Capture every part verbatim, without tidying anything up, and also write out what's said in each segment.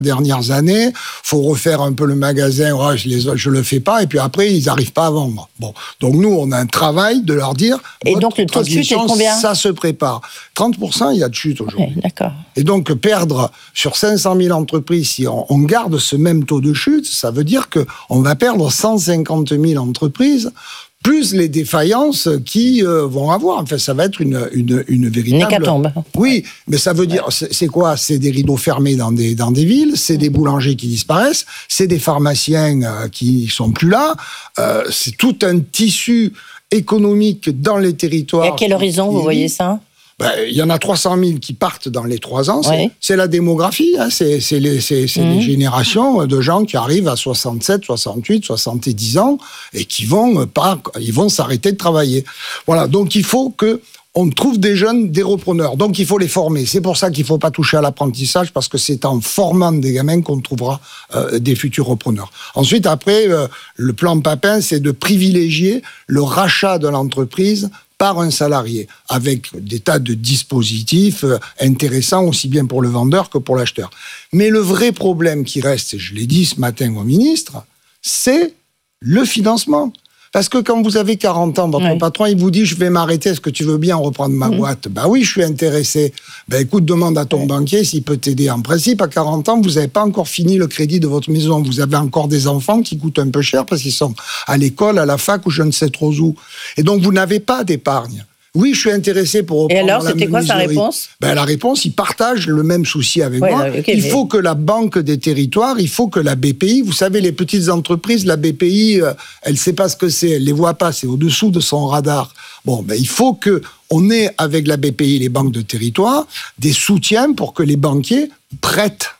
dernières années, faut refaire un peu le magasin, ouais, je les, je le fais pas, et puis après ils n'arrivent pas à vendre. Bon, donc nous on a un travail de leur dire. Et donc le taux de chute est combien ? Ça se prépare. trente pour cent il y a de chute aujourd'hui. Okay, d'accord. Et donc perdre sur cinq cent mille entreprises, si on, on garde ce même taux de chute, ça veut dire que on va perdre cent cinquante mille entreprises. Plus les défaillances qui euh, vont avoir. Enfin, ça va être une, une, une véritable... Une hécatombe. Oui, mais ça veut dire... C'est, c'est quoi ? C'est des rideaux fermés dans des, dans des villes, c'est des boulangers qui disparaissent, c'est des pharmaciens euh, qui sont plus là, euh, c'est tout un tissu économique dans les territoires... Et à quel horizon vous voyez ça ? Ben, il y en a trois cent mille qui partent dans les trois ans. C'est, oui. c'est la démographie. Hein, c'est c'est, les, c'est, c'est mmh. les générations de gens qui arrivent à soixante-sept, soixante-huit, soixante-dix ans et qui vont, pas, ils vont s'arrêter de travailler. Voilà. Donc, il faut que on trouve des jeunes, des repreneurs. Donc, il faut les former. C'est pour ça qu'il ne faut pas toucher à l'apprentissage, parce que c'est en formant des gamins qu'on trouvera euh, des futurs repreneurs. Ensuite, après, euh, le plan Papin, c'est de privilégier le rachat de l'entreprise par un salarié, avec des tas de dispositifs intéressants, aussi bien pour le vendeur que pour l'acheteur. Mais le vrai problème qui reste, et je l'ai dit ce matin au ministre, c'est le financement. Parce que quand vous avez quarante ans, votre oui. patron, il vous dit « je vais m'arrêter, est-ce que tu veux bien reprendre ma mmh. boîte ?» Ben oui, je suis intéressé. Ben écoute, demande à ton oui. banquier s'il peut t'aider. En principe, à quarante ans, vous n'avez pas encore fini le crédit de votre maison. Vous avez encore des enfants qui coûtent un peu cher parce qu'ils sont à l'école, à la fac ou je ne sais trop où. Et donc, vous n'avez pas d'épargne. Oui, je suis intéressé pour reprendre. Et alors, la c'était quoi sa menuiserie. réponse ? Ben, la réponse, il partage le même souci avec ouais, moi. Ouais, okay, il mais... faut que la Banque des Territoires, il faut que la B P I, vous savez, les petites entreprises, la B P I, euh, elle ne sait pas ce que c'est, elle ne les voit pas, c'est au-dessous de son radar. Bon, ben, il faut qu'on ait, avec la B P I, les banques de territoire, des soutiens pour que les banquiers prêtent.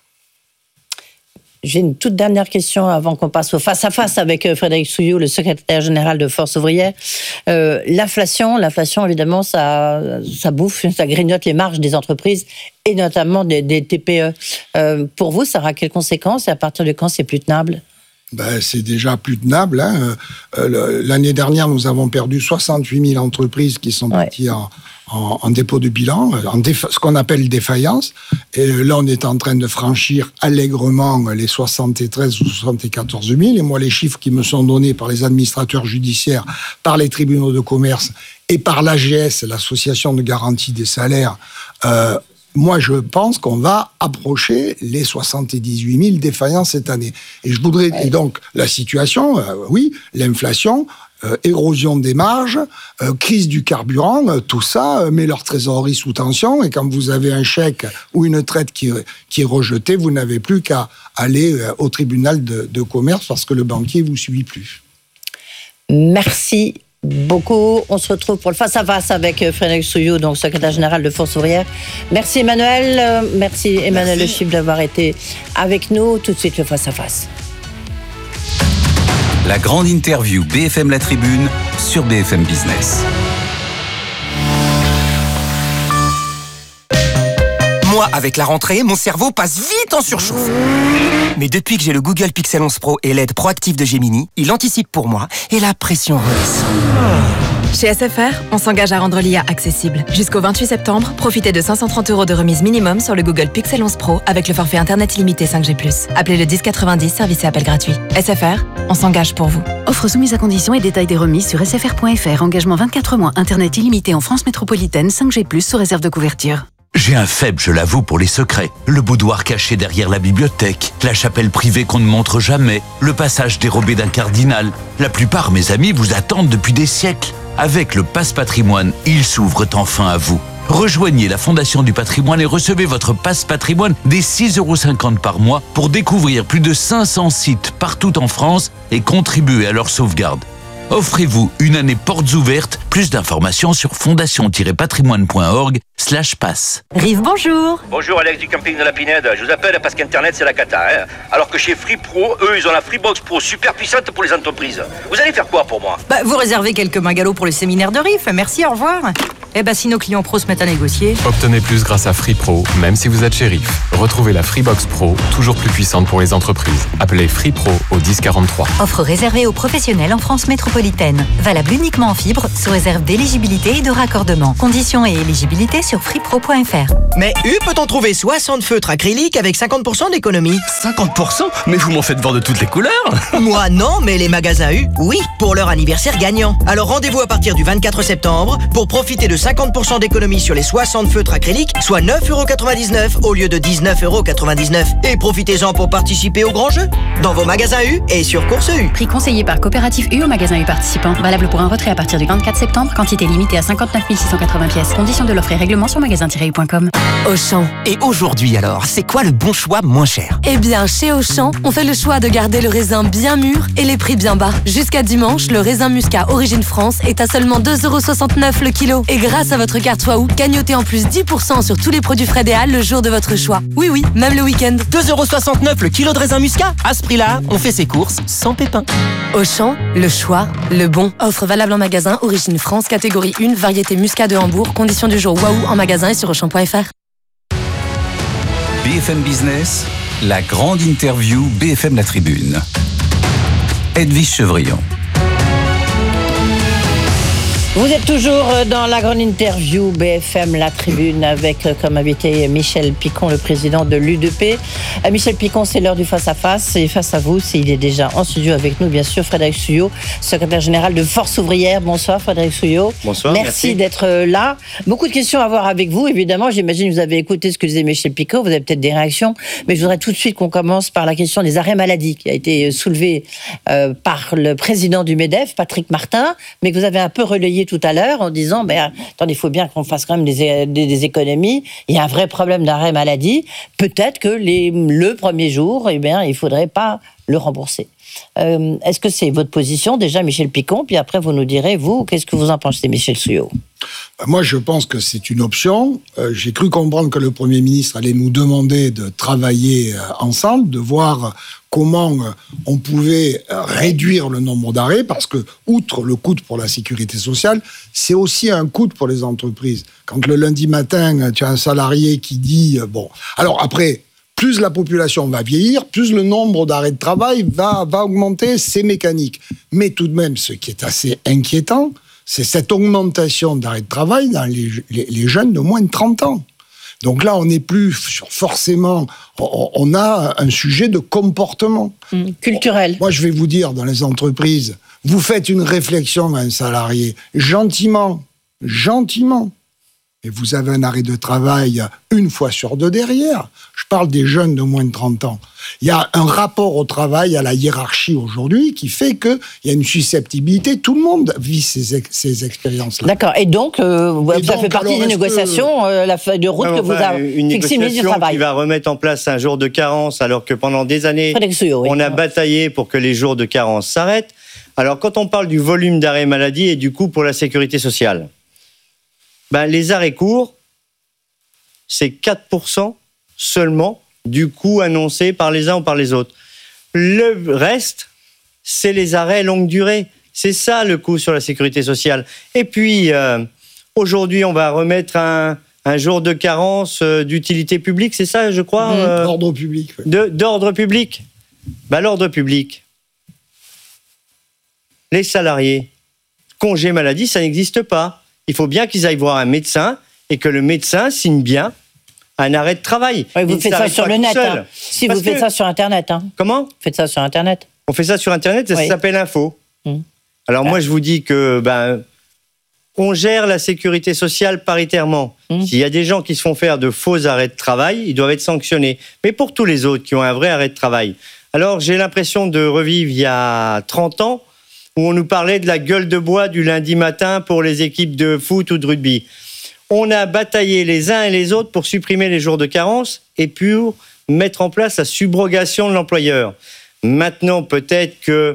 J'ai une toute dernière question avant qu'on passe au face-à-face avec Frédéric Souillot, le secrétaire général de Force ouvrière. Euh, l'inflation, l'inflation, évidemment, ça, ça bouffe, ça grignote les marges des entreprises et notamment des, des T P E. Euh, pour vous, ça aura quelles conséquences et à partir de quand c'est plus tenable ? Ben, c'est déjà plus tenable. Hein. Euh, l'année dernière, nous avons perdu soixante-huit mille entreprises qui sont parties ouais. en, en, en dépôt de bilan, en défa- ce qu'on appelle défaillance. Et là, on est en train de franchir allègrement les soixante-treize ou soixante-quatorze mille. Et moi, les chiffres qui me sont donnés par les administrateurs judiciaires, par les tribunaux de commerce et par l'A G S, l'Association de garantie des salaires, euh, moi, je pense qu'on va approcher les soixante-dix-huit mille défaillances cette année. Et je voudrais... Ouais. Et donc, la situation, euh, oui, l'inflation, euh, érosion des marges, euh, crise du carburant, euh, tout ça euh, met leur trésorerie sous tension. Et quand vous avez un chèque ou une traite qui, qui est rejetée, vous n'avez plus qu'à aller euh, au tribunal de, de commerce parce que le banquier ne vous suit plus. Merci beaucoup. On se retrouve pour le face-à-face avec Frédéric Souillot, donc secrétaire général de Force ouvrière. Merci Emmanuel. Merci Emmanuel Le Chiffre d'avoir été avec nous. Tout de suite le face-à-face. La grande interview B F M La Tribune sur B F M Business. Moi, avec la rentrée, mon cerveau passe vite en surchauffe. Mais depuis que j'ai le Google Pixel onze Pro et l'aide proactive de Gemini, il anticipe pour moi et la pression redescend. Chez S F R, on s'engage à rendre l'I A accessible. Jusqu'au vingt-huit septembre, profitez de cinq cent trente euros de remise minimum sur le Google Pixel onze Pro avec le forfait Internet illimité cinq G plus. Appelez le dix quatre-vingt-dix, service et appel gratuit. S F R, on s'engage pour vous. Offre soumise à conditions et détails des remises sur s f r point f r. Engagement vingt-quatre mois, Internet illimité en France métropolitaine, cinq G plus, sous réserve de couverture. J'ai un faible, je l'avoue, pour les secrets. Le boudoir caché derrière la bibliothèque, la chapelle privée qu'on ne montre jamais, le passage dérobé d'un cardinal. La plupart, mes amis, vous attendent depuis des siècles. Avec le Passe Patrimoine, ils s'ouvrent enfin à vous. Rejoignez la Fondation du Patrimoine et recevez votre Passe Patrimoine dès six euros cinquante par mois pour découvrir plus de cinq cents sites partout en France et contribuer à leur sauvegarde. Offrez-vous une année portes ouvertes. Plus d'informations sur fondation-patrimoine.org slash passe. Rive, bonjour. Bonjour, Alex du camping de la Pinède. Je vous appelle parce qu'Internet, c'est la cata. Hein. Alors que chez Free Pro, eux, ils ont la Freebox Pro super puissante pour les entreprises. Vous allez faire quoi pour moi ? Bah, vous réservez quelques bungalows pour le séminaire de Rive. Merci, au revoir. Eh ben, si nos clients pros se mettent à négocier... Obtenez plus grâce à Free Pro, même si vous êtes shérif. Retrouvez la Freebox Pro, toujours plus puissante pour les entreprises. Appelez Free Pro au dix quarante-trois. Offre réservée aux professionnels en France métropolitaine. Valable uniquement en fibre, sous réserve d'éligibilité et de raccordement. Conditions et éligibilité sur freepro point f r. Mais U peut-on trouver soixante feutres acryliques avec cinquante pour cent d'économie? cinquante pour cent? Mais vous m'en faites voir de toutes les couleurs. Moi non, mais les magasins U, oui, pour leur anniversaire gagnant. Alors rendez-vous à partir du vingt-quatre septembre pour profiter de cinquante pour cent d'économie sur les soixante feutres acryliques, soit neuf euros quatre-vingt-dix-neuf au lieu de dix-neuf euros quatre-vingt-dix-neuf. Et profitez-en pour participer au grand jeu dans vos magasins U et sur Course U. Prix conseillé par Coopérative U au magasin U participant. Valable pour un retrait à partir du vingt-quatre septembre. Quantité limitée à cinquante-neuf mille six cent quatre-vingts pièces. Conditions de l'offre et règlement sur magasin tiret u point com. Auchan. Et aujourd'hui alors, c'est quoi le bon choix moins cher? Eh bien, chez Auchan, on fait le choix de garder le raisin bien mûr et les prix bien bas. Jusqu'à dimanche, le raisin muscat Origine France est à seulement deux euros soixante-neuf le kilo. Et grâce à votre carte Waouh, gagnotez en plus dix pour cent sur tous les produits frais des Halles le jour de votre choix. Oui, oui, même le week-end. deux euros soixante-neuf le kilo de raisin muscat. À ce prix-là, on fait ses courses sans pépin. Auchan, le choix, le bon. Offre valable en magasin Origine France, catégorie un, variété muscat de Hambourg. Conditions du jour Waouh en magasin et sur auchan point f r. B F M Business, la grande interview B F M La Tribune. Edwige Chevrillon. Vous êtes toujours dans la grande interview B F M La Tribune avec comme invité Michel Picon, le président de l'U D P. Michel Picon, c'est l'heure du face-à-face. Et face à vous, il est déjà en studio avec nous, bien sûr, Frédéric Souillot, secrétaire général de Force Ouvrière. Bonsoir Frédéric Souillot. Bonsoir. Merci, merci d'être là. Beaucoup de questions à voir avec vous, évidemment. J'imagine que vous avez écouté ce que disait Michel Picon. Vous avez peut-être des réactions. Mais je voudrais tout de suite qu'on commence par la question des arrêts maladie qui a été soulevée euh, par le président du MEDEF, Patrick Martin, mais que vous avez un peu relayé tout à l'heure en disant ben, attendez, il faut bien qu'on fasse quand même des, des, des économies. Il y a un vrai problème d'arrêt maladie. Peut-être que les, le premier jour, eh bien, il ne faudrait pas le rembourser. Euh, est-ce que c'est votre position, déjà, Michel Picon? Puis après, vous nous direz, vous, qu'est-ce que vous en pensez, Michel Souillot? Moi, je pense que c'est une option. Euh, j'ai cru comprendre que le Premier ministre allait nous demander de travailler euh, ensemble, de voir comment euh, on pouvait euh, réduire le nombre d'arrêts, parce que, outre le coût pour la sécurité sociale, c'est aussi un coût pour les entreprises. Quand le lundi matin, tu as un salarié qui dit... Euh, bon, alors après... Plus la population va vieillir, plus le nombre d'arrêts de travail va, va augmenter, c'est mécanique. Mais tout de même, ce qui est assez inquiétant, c'est cette augmentation d'arrêts de travail dans les, les, les jeunes de moins de trente ans. Donc là, on n'est plus sur forcément... On a un sujet de comportement. Mmh, culturel. Moi, je vais vous dire, dans les entreprises, vous faites une réflexion à un salarié, gentiment, gentiment, et vous avez un arrêt de travail une fois sur deux derrière. Je parle des jeunes de moins de trente ans. Il y a un rapport au travail, à la hiérarchie aujourd'hui, qui fait qu'il y a une susceptibilité. Tout le monde vit ces, ex- ces expériences-là. D'accord. Et donc, euh, Et ça donc, fait partie des négociations, que... euh, la feuille de route non, que vous enfin, avez une fixée, ministre du Travail. Qui va remettre en place un jour de carence, alors que pendant des années, Souillot, oui. on a bataillé pour que les jours de carence s'arrêtent. Alors, quand on parle du volume d'arrêt maladie et du coût pour la sécurité sociale, ben, les arrêts courts, c'est quatre pour cent seulement du coût annoncé par les uns ou par les autres. Le reste, c'est les arrêts longue durée. C'est ça le coût sur la sécurité sociale. Et puis, euh, aujourd'hui, on va remettre un, un jour de carence euh, d'utilité publique, c'est ça, je crois euh, D'ordre public. Oui. De, d'ordre public. Ben, l'ordre public, les salariés, congé maladie, ça n'existe pas. Il faut bien qu'ils aillent voir un médecin et que le médecin signe bien un arrêt de travail. Oui, vous faites ça sur le net. Hein. Si Parce vous faites que... ça sur Internet. Hein. Comment ? Vous faites ça sur Internet. On fait ça sur Internet, ça oui. s'appelle Info. Mmh. Alors ouais. moi, je vous dis que ben, on gère la sécurité sociale paritairement. Mmh. S'il y a des gens qui se font faire de faux arrêts de travail, ils doivent être sanctionnés. Mais pour tous les autres qui ont un vrai arrêt de travail. Alors, j'ai l'impression de revivre il y a trente ans, où on nous parlait de la gueule de bois du lundi matin pour les équipes de foot ou de rugby. On a bataillé les uns et les autres pour supprimer les jours de carence et pour mettre en place la subrogation de l'employeur. Maintenant, peut-être qu'il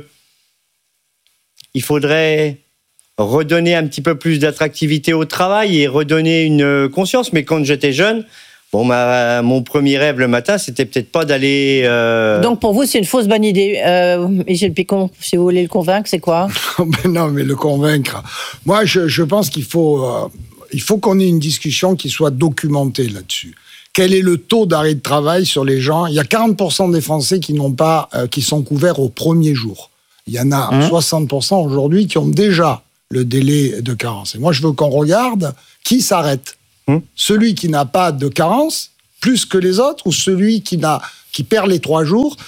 faudrait redonner un petit peu plus d'attractivité au travail et redonner une conscience. Mais quand j'étais jeune, bon, ma, mon premier rêve le matin, c'était peut-être pas d'aller... Euh... Donc pour vous, c'est une fausse bonne idée. Euh, Michel Picon, si vous voulez le convaincre, c'est quoi ? Non, mais le convaincre... Moi, je, je pense qu'il faut... Euh... il faut qu'on ait une discussion qui soit documentée là-dessus. Quel est le taux d'arrêt de travail sur les gens ? Il y a quarante pour cent des Français qui n'ont pas, euh, qui sont couverts au premier jour. Il y en a mmh. soixante pour cent aujourd'hui qui ont déjà le délai de carence. Et moi, je veux qu'on regarde qui s'arrête. Mmh. Celui qui n'a pas de carence, plus que les autres, ou celui qui, n'a, qui perd les trois jours.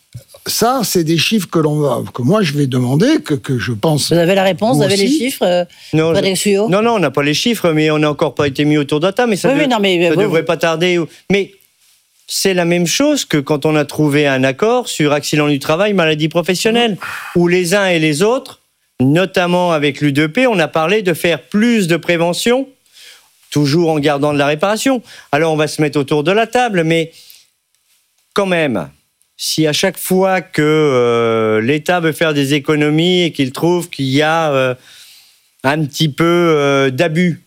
Ça, c'est des chiffres que, l'on, que moi, je vais demander, que, que je pense... Vous avez la réponse, vous avez les chiffres, euh, non, je, non, non, on n'a pas les chiffres, mais on n'a encore pas été mis autour de la table, mais ça ne de, devrait pas tarder. Mais c'est la même chose que quand on a trouvé un accord sur accident du travail, maladie professionnelle, où les uns et les autres, notamment avec l'U deux P, on a parlé de faire plus de prévention, toujours en gardant de la réparation. Alors, on va se mettre autour de la table, mais quand même... Si à chaque fois que euh, l'État veut faire des économies et qu'il trouve qu'il y a euh, un petit peu euh, d'abus,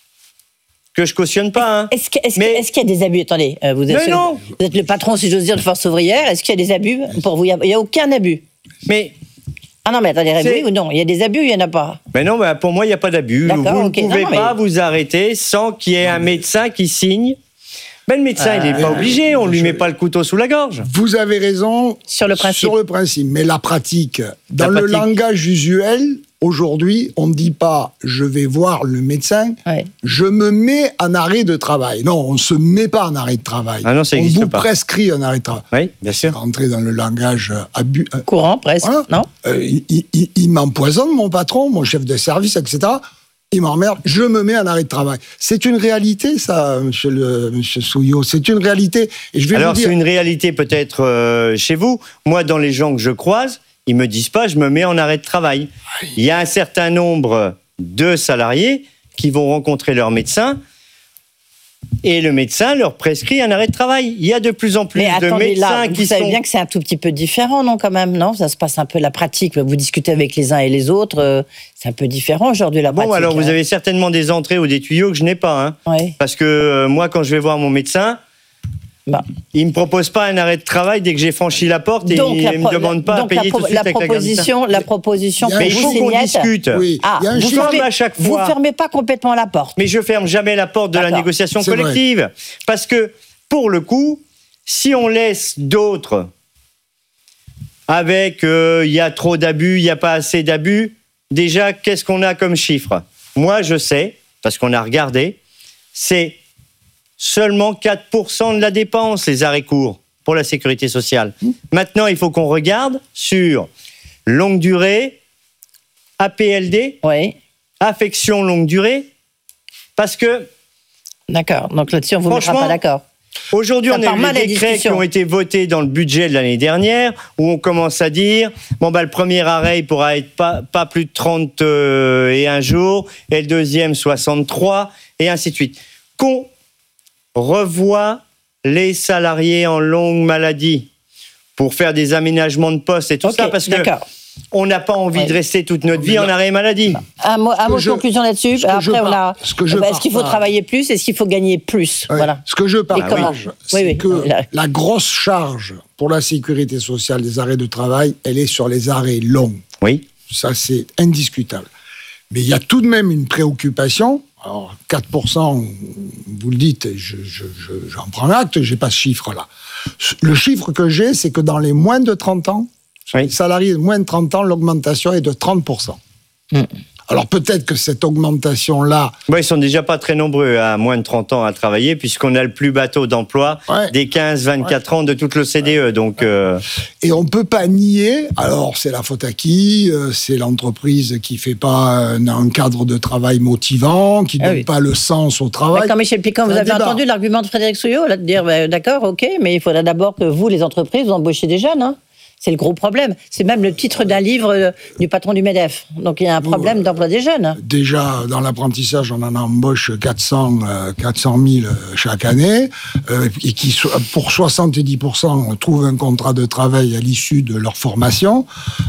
que je cautionne pas. Hein. Est-ce, que, est-ce, mais... que, est-ce qu'il y a des abus ? Attendez, euh, vous, êtes, mais non. vous êtes le patron, si j'ose dire, de Force ouvrière. Est-ce qu'il y a des abus ? Pour vous, il n'y a, a aucun abus. Mais... Ah non, mais attendez, oui ou non ? Il y a des abus ou il n'y en a pas ? Mais non, mais pour moi, il n'y a pas d'abus. D'accord, vous okay. ne pouvez non, pas mais... vous arrêter sans qu'il y ait un médecin qui signe. Ben, le médecin, euh, il n'est pas obligé, on ne lui met pas le couteau sous la gorge. Vous avez raison sur le principe. Sur le principe, mais la pratique, dans la le pratique. langage usuel, aujourd'hui, on ne dit pas « je vais voir le médecin ouais. », je me mets en arrêt de travail. Non, on ne se met pas en arrêt de travail. Ah non, ça on vous pas. prescrit un arrêt de travail. Oui, bien sûr. C'est rentrer dans le langage abu... courant, presque, voilà. non euh, il, il, il m'empoisonne, mon patron, mon chef de service, et cetera. Il m'emmerde, je me mets en arrêt de travail. C'est une réalité, ça, monsieur, le, monsieur Souillot. C'est une réalité. Et je vais Alors, vous dire... c'est une réalité peut-être euh, chez vous. Moi, dans les gens que je croise, ils me disent pas, je me mets en arrêt de travail. Oui. Il y a un certain nombre de salariés qui vont rencontrer leur médecin et le médecin leur prescrit un arrêt de travail. Il y a de plus en plus Mais de attendez, médecins là, qui vous savez sont... bien que c'est un tout petit peu différent, non, quand même, non ? Ça se passe un peu la pratique. Vous discutez avec les uns et les autres. Euh, c'est un peu différent aujourd'hui, la bon, pratique. Bon, alors, hein. vous avez certainement des entrées ou des tuyaux que je n'ai pas. Hein, oui. Parce que euh, moi, quand je vais voir mon médecin, bah. il ne me propose pas un arrêt de travail dès que j'ai franchi la porte et donc, il ne me demande pas donc à payer la pro- tout de suite la avec proposition, la la proposition Mais il faut qu'on nette. discute. Oui. Ah, il y a un vous, chiffre fermez, à chaque vous fois. fermez pas complètement la porte. Mais je ferme jamais la porte de D'accord. la négociation C'est collective. Vrai. Parce que, pour le coup, si on laisse d'autres avec il euh, y a trop d'abus, il n'y a pas assez d'abus, déjà, qu'est-ce qu'on a comme chiffre ? Moi, je sais, parce qu'on a regardé, c'est seulement quatre pour cent de la dépense, les arrêts courts, pour la sécurité sociale. Mmh. Maintenant, il faut qu'on regarde sur longue durée, A P L D, oui. affection longue durée, parce que... D'accord, donc là-dessus, on ne vous mettra pas d'accord. Aujourd'hui, ça on a eu des décrets qui ont été votés dans le budget de l'année dernière, où on commence à dire, bon, bah, le premier arrêt, il pourra être pas, pas plus de trente et un jours, et le deuxième, soixante-trois, et ainsi de suite. Qu'on revoit les salariés en longue maladie pour faire des aménagements de poste et tout okay, ça, parce d'accord. que on n'a pas envie ouais. de rester toute notre vie en arrêt maladie. Un mot, un mot de conclusion là-dessus. Après, on a. Ce que je bah, est-ce qu'il faut pas. travailler plus ? Est-ce qu'il faut gagner plus ? Ouais. Voilà. Ce que je partage, oui. c'est oui, oui. que la... la grosse charge pour la sécurité sociale des arrêts de travail, elle est sur les arrêts longs. Oui. Ça, c'est indiscutable. Mais il y a tout de même une préoccupation. Alors, quatre pour cent, vous le dites, je, je, je, j'en prends acte, je n'ai pas ce chiffre-là. Le chiffre que j'ai, c'est que dans les moins de trente ans, oui. les salariés de moins de trente ans, l'augmentation est de trente pour cent. Mmh. Alors peut-être que cette augmentation-là... Bon, ils sont déjà pas très nombreux à moins de trente ans à travailler, puisqu'on a le plus bas taux d'emploi ouais. des quinze à vingt-quatre ouais. ans de toute l'O C D E. Donc, euh... Et on ne peut pas nier, alors c'est la faute à qui ? C'est l'entreprise qui ne fait pas un, un cadre de travail motivant, qui ne ah donne oui. pas le sens au travail. D'accord, Michel Piquant, vous avez débat. entendu l'argument de Frédéric Souillot, là, de dire, bah, d'accord, ok, mais il faudra d'abord que vous, les entreprises, vous embauchez des jeunes, hein ? C'est le gros problème. C'est même le titre d'un livre du patron du MEDEF. Donc il y a un problème euh, d'emploi des jeunes. Déjà, dans l'apprentissage, on en embauche quatre cents mille chaque année, euh, et qui, pour soixante-dix pour cent, trouvent un contrat de travail à l'issue de leur formation.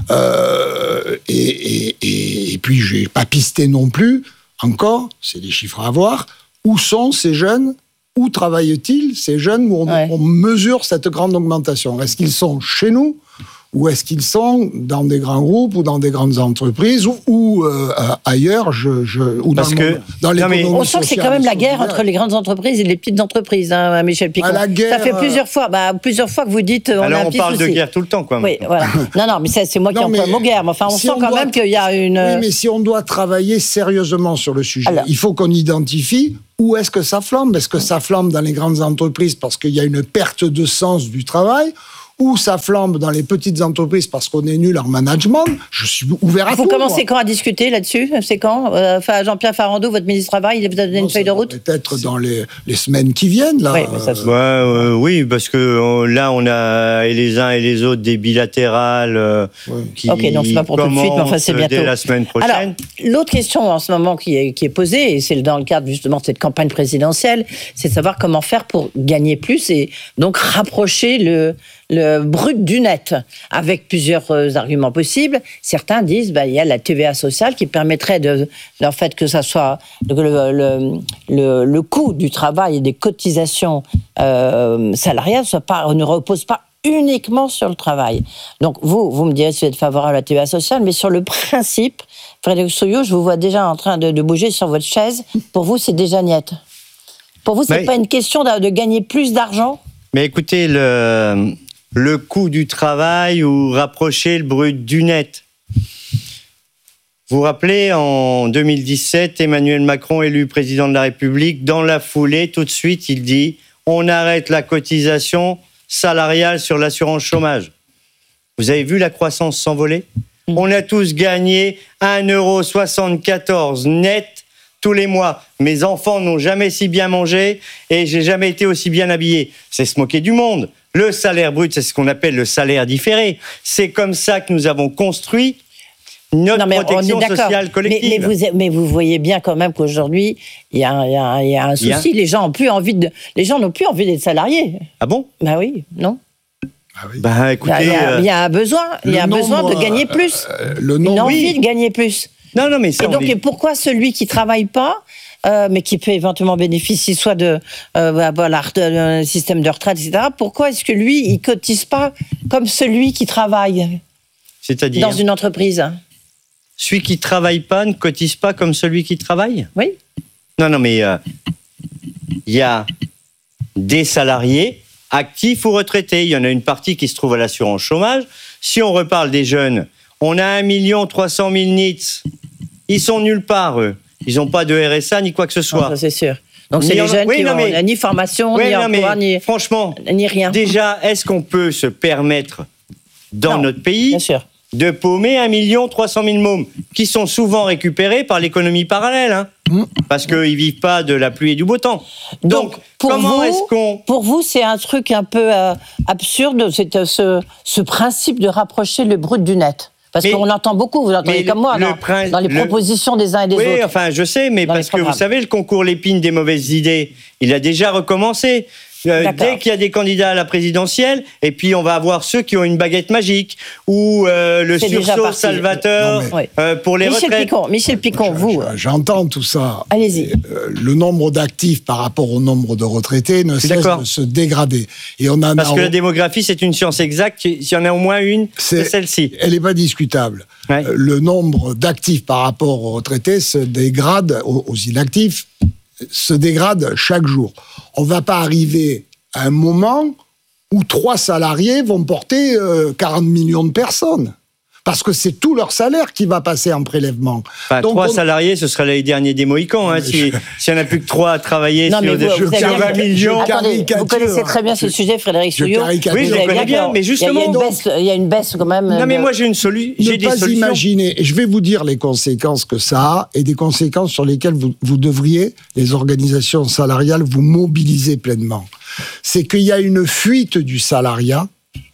Euh, et, et, et, et puis, je n'ai pas pisté non plus, encore, c'est des chiffres à avoir, où sont ces jeunes ? Où travaillent-ils, ces jeunes, où on, ouais. on mesure cette grande augmentation ? Est-ce qu'ils sont chez nous ? ou est-ce qu'ils sont dans des grands groupes ou dans des grandes entreprises ou, ou euh, ailleurs je, je, ou Parce dans, que, le, dans l'économie On sent que c'est quand même la guerre entre les grandes entreprises et les petites entreprises, hein, Michel Picon. Ah, la guerre, ça fait plusieurs fois, bah, plusieurs fois que vous dites on Alors a un on petit parle souci. de guerre tout le temps, quoi. Oui, voilà. Non, non, mais ça, c'est moi qui Non, emploie mais le mot guerre. Mais enfin, on si sent on quand doit- même qu'il y a une. Oui, mais si on doit travailler sérieusement sur le sujet, Alors. il faut qu'on identifie où est-ce que ça flambe. Est-ce que ça flambe dans les grandes entreprises parce qu'il y a une perte de sens du travail, ou ça flambe dans les petites entreprises parce qu'on est nul en management? Je suis ouvert à Vous tout. commencez moi. quand à discuter là-dessus? C'est quand euh, enfin, Jean-Pierre Farandou, votre ministre du Travail, il vous a donné Non, une feuille de ça route? Peut-être dans les, les semaines qui viennent, là. Oui, mais ça, Ouais, euh, oui, parce que euh, là, on a et les uns et les autres des bilatérales euh, qui Ok, donc c'est pas pour tout de suite, mais enfin c'est commencent bientôt. dès la semaine prochaine. Alors, l'autre question en ce moment qui est, qui est posée, et c'est dans le cadre justement de cette campagne présidentielle, c'est de savoir comment faire pour gagner plus et donc rapprocher le, le brut du net, avec plusieurs euh, arguments possibles. Certains disent bah, il y a la T V A sociale qui permettrait de, en fait, que ça soit le, le, le, le coût du travail et des cotisations euh, salariales soit pas, ne repose pas uniquement sur le travail. Donc vous, vous me direz si vous êtes favorable à la T V A sociale, mais sur le principe, Frédéric Souillot, je vous vois déjà en train de, de bouger sur votre chaise. Pour vous, c'est déjà niette. Pour vous, c'est Mais- pas une question de, de gagner plus d'argent? Mais écoutez, le, le coût du travail ou rapprocher le brut du net. Vous vous rappelez, en deux mille dix-sept, Emmanuel Macron élu président de la République, dans la foulée, tout de suite, il dit « on arrête la cotisation salariale sur l'assurance chômage ». Vous avez vu la croissance s'envoler? On a tous gagné un euro soixante-quatorze net tous les mois. Mes enfants n'ont jamais si bien mangé et j'ai jamais été aussi bien habillé. C'est se moquer du monde. Le salaire brut, c'est ce qu'on appelle le salaire différé. C'est comme ça que nous avons construit notre Non, mais on protection est d'accord. sociale Mais, collective. mais, vous, mais vous voyez bien quand même qu'aujourd'hui, il y, a un- il y a un- il y a un Il y a- souci. Les gens ont plus envie de, les gens n'ont plus envie d'être salariés. Ah bon? Bah oui, non. Bah Il écoutez, y a, euh, il y a un besoin, il y a un le besoin de nombre, gagner plus. euh, le Une nombre, envie oui. de gagner plus. non, non, mais ça, Et on donc, est- et pourquoi celui qui travaille pas, euh, mais qui peut éventuellement bénéficier soit de euh, bah, voilà, d'un système de retraite, et cetera, pourquoi est-ce que lui, il cotise pas comme celui qui travaille c'est-à-dire, dans une entreprise? celui qui travaille pas ne cotise pas comme celui qui travaille? Oui. Non, non, mais euh, il y a des salariés actifs ou retraités. Il y en a une partie qui se trouve à l'assurance chômage. Si on reparle des jeunes, on a un million trois cent mille N I T S. Ils sont nulle part, eux. Ils n'ont pas de R S A ni quoi que ce Non, soit. ça c'est sûr. Donc c'est Ni les en- jeunes oui, qui non, n'ont mais- ni formation, Ouais, ni non, mais emploi, ni, franchement, ni rien. déjà, est-ce qu'on peut se permettre, dans Non, notre pays, bien sûr. de paumer un million trois cent mille mômes, qui sont souvent récupérés par l'économie parallèle, hein, parce qu'ils ne vivent pas de la pluie et du beau temps. Donc, Donc, pour comment vous, est-ce qu'on... Pour vous, c'est un truc un peu euh, absurde, c'est euh, ce, ce principe de rapprocher le brut du net. Parce Mais- qu'on entend beaucoup, vous entendez mais comme moi, le dans, prin- dans les le- propositions des uns et des Oui, autres. enfin, je sais, mais Dans les parce que vous programmes. savez, le concours Lépine des mauvaises idées, il a déjà recommencé. Euh, D'accord. dès qu'il y a des candidats à la présidentielle, et puis on va avoir ceux qui ont une baguette magique, ou euh, le C'est déjà sursaut parti. salvateur Non, mais- euh, pour les Michel retraites. Picon, Michel Picon, vous, euh, j'entends tout ça. allez-y. Euh, Le nombre d'actifs par rapport au nombre de retraités ne suis cesse d'accord. de se dégrader. Et on en Parce a que la démographie, c'est une science exacte. S'il y en a au moins une, c'est C'est- celle-ci. Elle n'est pas discutable. Ouais. Euh, Le nombre d'actifs par rapport aux retraités se dégrade, aux, aux inactifs, se dégrade chaque jour. On ne va pas arriver à un moment où trois salariés vont porter euh, quarante millions de personnes. Parce que c'est tout leur salaire qui va passer en prélèvement. Enfin, Donc, trois on- salariés, ce sera les derniers des Mohicans. Hein, mais si- je- S'il n'y en a plus que trois à travailler Non, mais sur des vous, vous avez sur bien- vingt millions. je- Attendez, vous caricature, connaissez très bien hein. ce Je- sujet, Frédéric je Souillot. caricature. Oui, je Vous le savez connais bien, qu'il y a- mais il y a justement, une donc- baisse, il y a une baisse quand même. Non, mais de- moi, j'ai une solu- j'ai Ne des pas solutions. imaginer, et je vais vous dire les conséquences que ça a et des conséquences sur lesquelles vous, vous devriez, les organisations salariales, vous mobiliser pleinement. C'est qu'il y a une fuite du salariat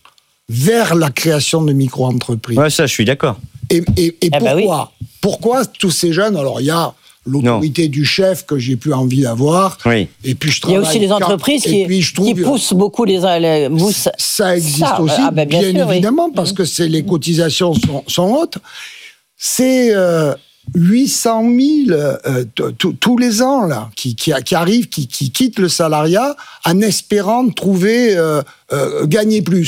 vers la création de micro-entreprises. Ouais, ça, je suis d'accord. Et, et- et Ah bah pourquoi Pourquoi tous ces jeunes? Alors, il y a l'autorité du chef que j'ai plus envie d'avoir. Oui. Et puis, je Il y a travaille aussi les car- entreprises et qui, puis, je trouve- qui poussent beaucoup les, les poussent- Ça existe Ça, aussi, ah ben, bien bien, sûr, oui. évidemment, parce que c'est, les cotisations sont, sont hautes. C'est euh, huit cent mille euh, t- t- tous les ans là, qui, qui, qui arrivent, qui, qui quittent le salariat en espérant trouver, euh, euh, gagner plus.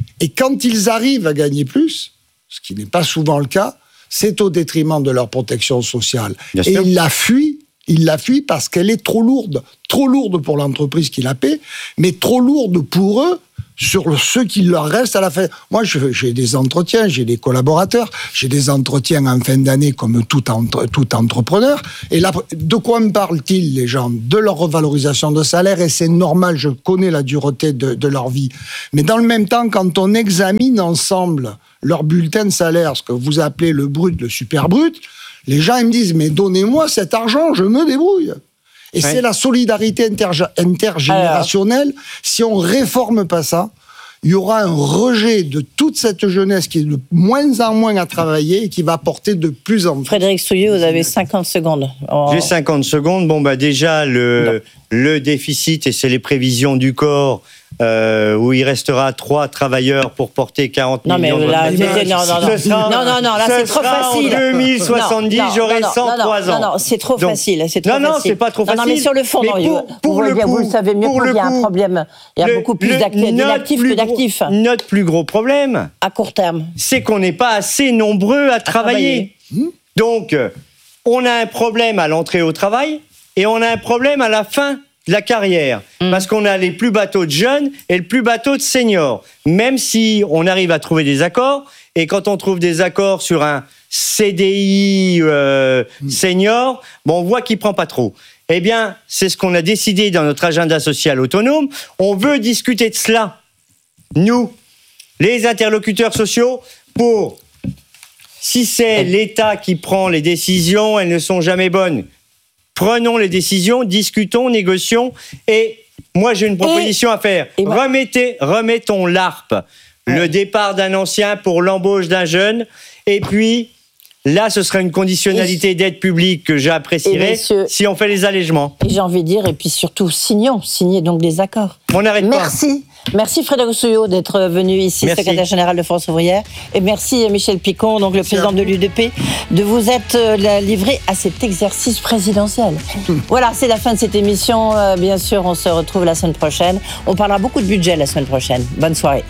Et quand ils arrivent à gagner plus, ce qui n'est pas souvent le cas, c'est au détriment de leur protection sociale. Bien et sûr. ils la fuient, ils la fuient parce qu'elle est trop lourde. Trop lourde pour l'entreprise qui la paie, mais trop lourde pour eux, sur le, ceux qui leur restent à la fin. Moi, je, j'ai des entretiens, j'ai des collaborateurs, j'ai des entretiens en fin d'année comme tout, entre, tout entrepreneur. Et là, de quoi me parlent-ils, les gens? De leur revalorisation de salaire, et c'est normal, je connais la dureté de, de leur vie. Mais dans le même temps, quand on examine ensemble leur bulletin de salaire, ce que vous appelez le brut, le super brut, les gens ils me disent, mais donnez-moi cet argent, je me débrouille. Et ouais. c'est la solidarité interge- intergénérationnelle. Alors. Si on réforme pas ça, il y aura un rejet de toute cette jeunesse qui est de moins en moins à travailler et qui va porter de plus en plus. Frédéric Soulier, vous avez cinquante secondes. Oh. J'ai cinquante secondes. Bon, bah déjà, le, le déficit, et c'est les prévisions du corps, Euh, où il restera trois travailleurs pour porter quarante non, millions mais de là, non, non, sera, non, non, non, là c'est trop facile. En deux mille soixante-dix, non, non, j'aurai non, cent trois non, ans. Non, non, c'est trop Donc, facile. C'est trop non, non, facile. c'est pas trop facile. Non, non mais sur le fond, non, pour, pour, pour vous, le bien, coup, vous le savez mieux pour qu'il y a coup, un problème. Il y a le, beaucoup plus le, d'inactifs que d'actifs. Notre plus gros problème, à court terme, c'est qu'on n'est pas assez nombreux à, à travailler. travailler. Donc, on a un problème à l'entrée au travail et on a un problème à la fin de la carrière, mmh. parce qu'on a les plus bas taux de jeunes et le plus bas taux de seniors, même si on arrive à trouver des accords, et quand on trouve des accords sur un C D I euh, mmh. senior, bon, on voit qu'il prend pas trop. Eh bien, c'est ce qu'on a décidé dans notre agenda social autonome. On veut discuter de cela, nous, les interlocuteurs sociaux, pour, si c'est l'État qui prend les décisions, elles ne sont jamais bonnes. Prenons les décisions, discutons, négocions, et moi j'ai une proposition et, à faire. Remettez, remettons l'A R P, ouais. le départ d'un ancien pour l'embauche d'un jeune, et puis là ce serait une conditionnalité et, d'aide publique que j'apprécierais messieurs, si on fait les allègements. Et j'ai envie de dire, et puis surtout signons, signez donc des accords. On n'arrête pas. Merci. Merci Frédéric Soulier d'être venu ici, merci. secrétaire général de Force ouvrière. Et merci Michel Picon, donc le merci président de l'U D P, de vous être livré à cet exercice présidentiel. Voilà, c'est la fin de cette émission. Euh, bien sûr, on se retrouve la semaine prochaine. On parlera beaucoup de budget la semaine prochaine. Bonne soirée.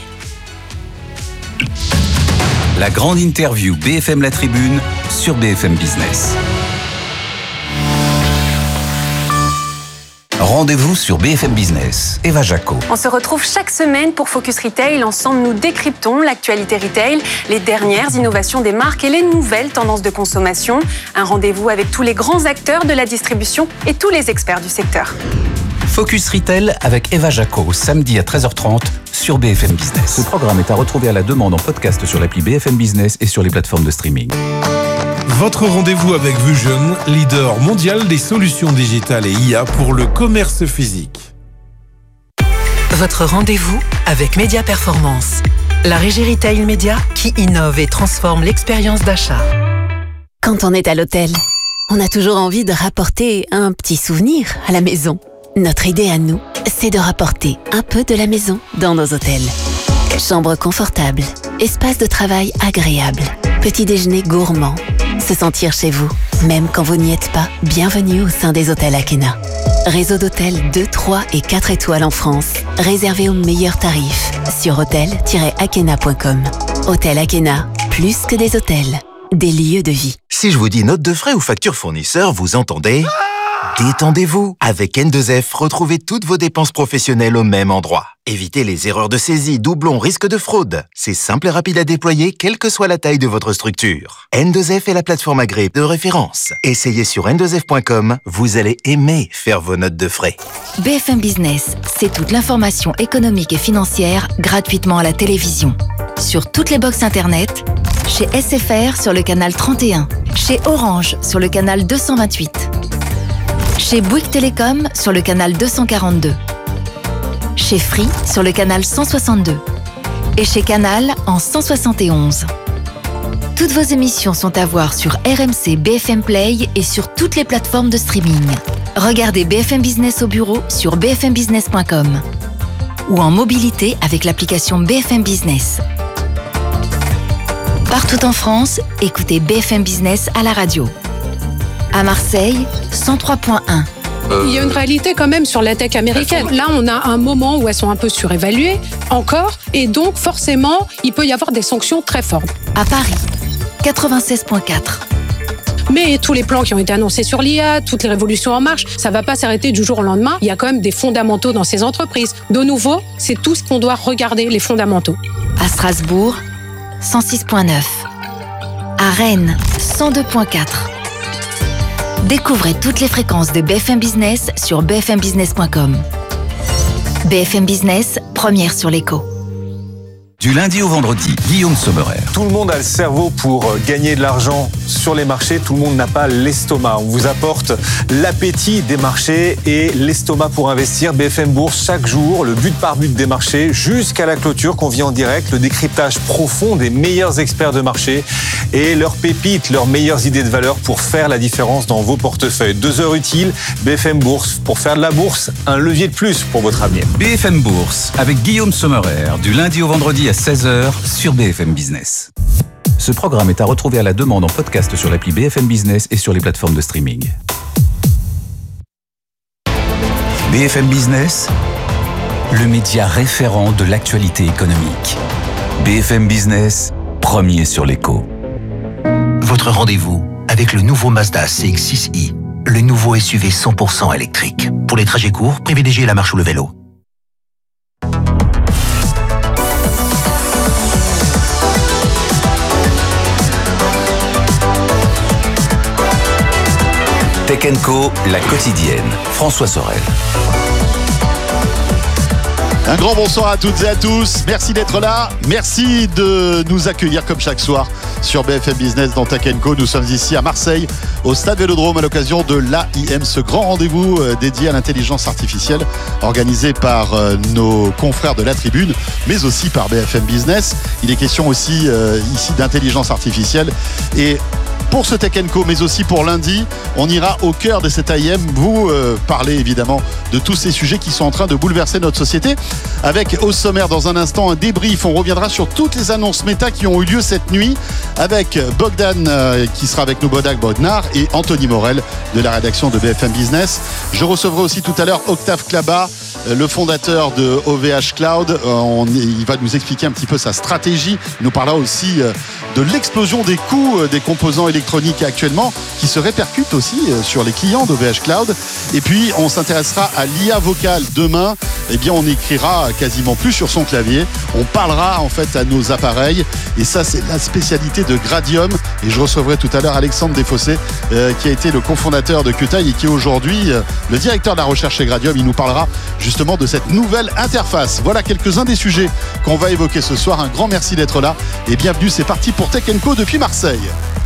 La grande interview B F M La Tribune sur B F M Business. Rendez-vous sur B F M Business. Eva Jaco. On se retrouve chaque semaine pour Focus Retail. Ensemble, nous décryptons l'actualité retail, les dernières innovations des marques et les nouvelles tendances de consommation. Un rendez-vous avec tous les grands acteurs de la distribution et tous les experts du secteur. Focus Retail avec Eva Jaco, samedi à treize heures trente sur B F M Business. Ce programme est à retrouver à la demande en podcast sur l'appli B F M Business et sur les plateformes de streaming. Votre rendez-vous avec Vusion, leader mondial des solutions digitales et I A pour le commerce physique. Votre rendez-vous avec Média Performance, la régie retail média qui innove et transforme l'expérience d'achat. Quand on est à l'hôtel, on a toujours envie de rapporter un petit souvenir à la maison. Notre idée à nous, c'est de rapporter un peu de la maison dans nos hôtels. Chambre confortable, espace de travail agréable, petit déjeuner gourmand. Se sentir chez vous, même quand vous n'y êtes pas. Bienvenue au sein des hôtels Akena. Réseau d'hôtels deux, trois et quatre étoiles en France. Réservé aux meilleurs tarifs sur hôtel tiret akena point com. Hôtel Akena, plus que des hôtels, des lieux de vie. Si je vous dis note de frais ou facture fournisseur, vous entendez ? Détendez-vous. Avec N deux F, retrouvez toutes vos dépenses professionnelles au même endroit. Évitez les erreurs de saisie, doublons, risques de fraude. C'est simple et rapide à déployer, quelle que soit la taille de votre structure. N deux F est la plateforme agréée de référence. Essayez sur N deux F point com, vous allez aimer faire vos notes de frais. B F M Business, c'est toute l'information économique et financière gratuitement à la télévision. Sur toutes les box internet, chez S F R sur le canal trente et un, chez Orange sur le canal deux cent vingt-huit. Chez Bouygues Télécom sur le canal deux cent quarante-deux. Chez Free sur le canal cent soixante-deux. Et chez Canal en cent soixante et onze. Toutes vos émissions sont à voir sur R M C B F M Play et sur toutes les plateformes de streaming. Regardez B F M Business au bureau sur b f m business point com ou en mobilité avec l'application B F M Business. Partout en France, écoutez B F M Business à la radio. À Marseille, cent trois point un. Il y a une réalité quand même sur la tech américaine. Là, on a un moment où elles sont un peu surévaluées, encore, et donc forcément, il peut y avoir des sanctions très fortes. À Paris, quatre-vingt-seize virgule quatre. Mais tous les plans qui ont été annoncés sur l'I A, toutes les révolutions en marche, ça ne va pas s'arrêter du jour au lendemain. Il y a quand même des fondamentaux dans ces entreprises. De nouveau, c'est tout ce qu'on doit regarder, les fondamentaux. À Strasbourg, cent six virgule neuf. À Rennes, cent deux virgule quatre. Découvrez toutes les fréquences de B F M Business sur b f m business point com. B F M Business, première sur l'écho. Du lundi au vendredi, Guillaume Sommerer. Tout le monde a le cerveau pour gagner de l'argent sur les marchés. Tout le monde n'a pas l'estomac. On vous apporte l'appétit des marchés et l'estomac pour investir. B F M Bourse, chaque jour, le but par but des marchés jusqu'à la clôture qu'on vit en direct. Le décryptage profond des meilleurs experts de marché et leurs pépites, leurs meilleures idées de valeur pour faire la différence dans vos portefeuilles. Deux heures utiles, B F M Bourse. Pour faire de la bourse, un levier de plus pour votre avenir. B F M Bourse avec Guillaume Sommerer, du lundi au vendredi à seize heures sur B F M Business. Ce programme est à retrouver à la demande en podcast sur l'appli B F M Business et sur les plateformes de streaming. B F M Business, le média référent de l'actualité économique. B F M Business, premier sur l'écho. Votre rendez-vous avec le nouveau Mazda C X six i, le nouveau S U V cent pour cent électrique. Pour les trajets courts, privilégiez la marche ou le vélo. Tech and Co, la quotidienne. François Sorel. Un grand bonsoir à toutes et à tous. Merci d'être là. Merci de nous accueillir comme chaque soir sur B F M Business dans Tech and Co. Nous sommes ici à Marseille, au Stade Vélodrome, à l'occasion de l'A I M, ce grand rendez-vous dédié à l'intelligence artificielle organisé par nos confrères de la Tribune, mais aussi par B F M Business. Il est question aussi euh, ici d'intelligence artificielle et pour ce Tech and Co, mais aussi pour lundi, on ira au cœur de cette A I M. Vous euh, parlez évidemment de tous ces sujets qui sont en train de bouleverser notre société. Avec au sommaire dans un instant un débrief. On reviendra sur toutes les annonces méta qui ont eu lieu cette nuit avec Bogdan euh, qui sera avec nous, Bodak Bodnar, et Anthony Morel de la rédaction de B F M Business. Je recevrai aussi tout à l'heure Octave Klaba, le fondateur de O V H Cloud. Euh, on, il va nous expliquer un petit peu sa stratégie. Il nous parlera aussi euh, de l'explosion des coûts euh, des composants électroniques actuellement qui se répercutent aussi euh, sur les clients d'O V H Cloud. Et puis on s'intéressera à l'I A vocale. Demain, eh bien on écrira quasiment plus sur son clavier. On parlera en fait à nos appareils et ça c'est la spécialité de Gradium. Et je recevrai tout à l'heure Alexandre Desfossés euh, qui a été le cofondateur de Qtile et qui est aujourd'hui euh, le directeur de la recherche chez Gradium. Il nous parlera justement de cette nouvelle interface. Voilà quelques-uns des sujets qu'on va évoquer ce soir. Un grand merci d'être là et bienvenue, c'est parti pour Tech and Co depuis Marseille.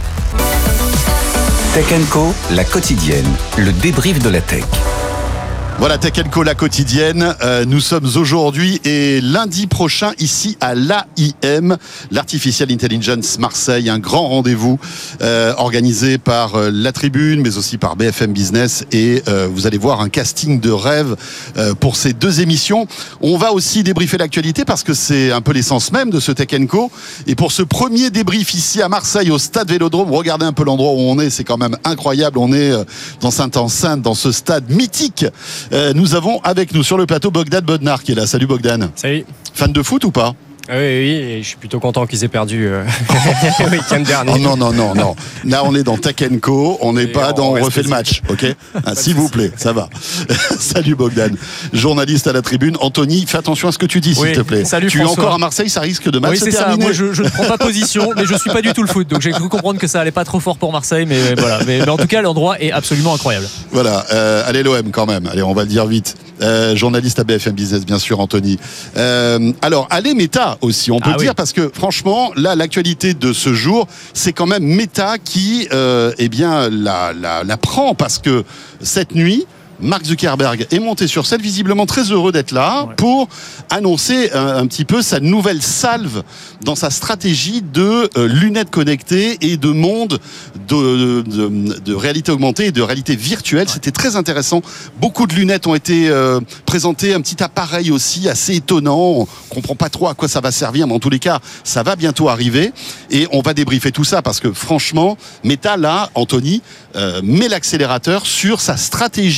Tech and Co, la quotidienne, le débrief de la tech. Voilà Tech and Co, la quotidienne. Euh, nous sommes aujourd'hui et lundi prochain ici à l'A I M, l'Artificial Intelligence Marseille, un grand rendez-vous euh, organisé par euh, la Tribune, mais aussi par B F M Business. Et euh, vous allez voir un casting de rêve euh, pour ces deux émissions. On va aussi débriefer l'actualité parce que c'est un peu l'essence même de ce Tech and Co. Et pour ce premier débrief ici à Marseille, au Stade Vélodrome, regardez un peu l'endroit où on est, c'est quand même incroyable. On est euh, dans Saint-Enceinte, dans ce stade mythique. Euh, nous avons avec nous sur le plateau Bogdan Bodnar qui est là. Salut Bogdan. Salut. Fan de foot ou pas? Oui, oui, et je suis plutôt content qu'ils aient perdu euh, le week-end dernier. Oh non, non, non, non. Là, on est dans Tech and Co. On n'est pas dans on refait le match, ok ah, s'il vous plaît, ça va. Salut Bogdan, journaliste à la Tribune. Anthony, fais attention à ce que tu dis, s'il oui, te plaît. Salut tu François. es encore à Marseille, ça risque de mal oui, se c'est terminer. Ça. Moi, je, je ne prends pas position, mais je suis pas du tout le foot, donc j'ai cru comprendre que ça allait pas trop fort pour Marseille, mais voilà. Mais, mais en tout cas, l'endroit est absolument incroyable. Voilà. Euh, allez l'O M quand même. Allez, on va le dire vite. Euh, journaliste à B F M Business, bien sûr, Anthony. Euh, alors, allez Meta aussi, on peut ah, dire. Oui. Parce que franchement, là, l'actualité de ce jour, c'est quand même Meta qui, euh, eh bien, la, la, la prend parce que cette nuit, Mark Zuckerberg est monté sur scène, visiblement très heureux d'être là, ouais. pour annoncer un, un petit peu sa nouvelle salve dans sa stratégie de euh, lunettes connectées et de monde de, de, de réalité augmentée et de réalité virtuelle. Ouais. C'était très intéressant. Beaucoup de lunettes ont été euh, présentées, un petit appareil aussi assez étonnant. On comprend pas trop à quoi ça va servir, mais en tous les cas, ça va bientôt arriver. Et on va débriefer tout ça parce que franchement, Meta, là, Anthony, euh, met l'accélérateur sur sa stratégie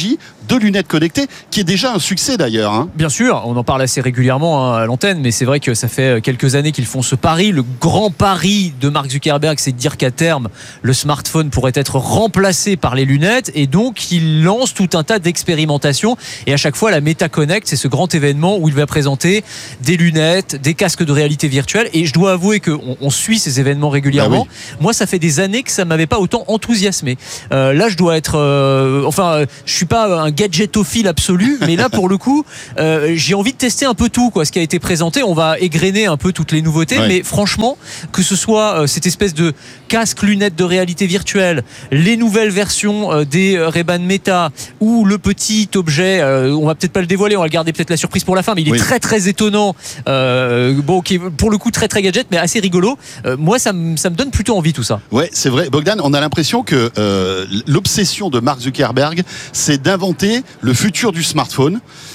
de lunettes connectées, qui est déjà un succès d'ailleurs. Hein. Bien sûr, on en parle assez régulièrement hein, à l'antenne, mais c'est vrai que ça fait quelques années qu'ils font ce pari. Le grand pari de Mark Zuckerberg, c'est de dire qu'à terme, le smartphone pourrait être remplacé par les lunettes, et donc il lance tout un tas d'expérimentations. Et à chaque fois, la Meta Connect, c'est ce grand événement où il va présenter des lunettes, des casques de réalité virtuelle. Et je dois avouer qu'on on suit ces événements régulièrement. Bah oui. Moi, ça fait des années que ça m'avait pas autant enthousiasmé. Euh, là, je dois être, euh, enfin, je suis pas un gadgetophile absolu, mais là, pour le coup, euh, j'ai envie de tester un peu tout, quoi, ce qui a été présenté. On va égrener un peu toutes les nouveautés, ouais. mais franchement, que ce soit euh, cette espèce de casque lunettes de réalité virtuelle, les nouvelles versions euh, des euh, Ray-Ban Meta, ou le petit objet, euh, on va peut-être pas le dévoiler, on va garder peut-être la surprise pour la fin, mais il est oui. très très étonnant, euh, bon, qui est pour le coup très très gadget, mais assez rigolo. Euh, moi, ça me ça me donne plutôt envie tout ça. Ouais, c'est vrai, Bogdan. On a l'impression que euh, l'obsession de Mark Zuckerberg, c'est d'inventer le futur du smartphone.